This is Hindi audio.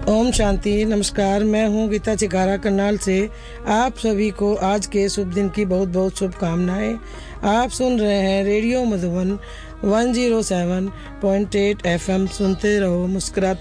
ओम शांति। नमस्कार, मैं हूँ गीता चिकारा करनाल से। आप सभी को आज के शुभ दिन की बहुत बहुत शुभकामनाएं। आप सुन रहे हैं रेडियो मधुबन 107.8 FM। सुनते रहो, मुस्कुराते